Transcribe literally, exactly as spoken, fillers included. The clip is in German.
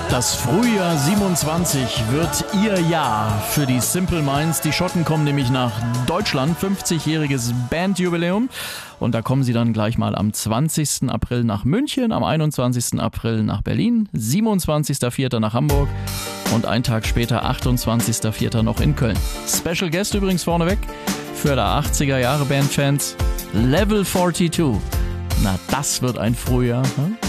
Das Frühjahr siebenundzwanzig wird ihr Jahr für die Simple Minds. Die Schotten kommen nämlich nach Deutschland, fünfzigjähriges Bandjubiläum. Und da kommen sie dann gleich mal am zwanzigsten April nach München, am einundzwanzigsten April nach Berlin, siebenundzwanzigsten vierten nach Hamburg und einen Tag später, achtundzwanzigsten vierten noch in Köln. Special Guest übrigens vorneweg für die achtziger Jahre Bandfans, Level zweiundvierzig. Na, das wird ein Frühjahr. Hm?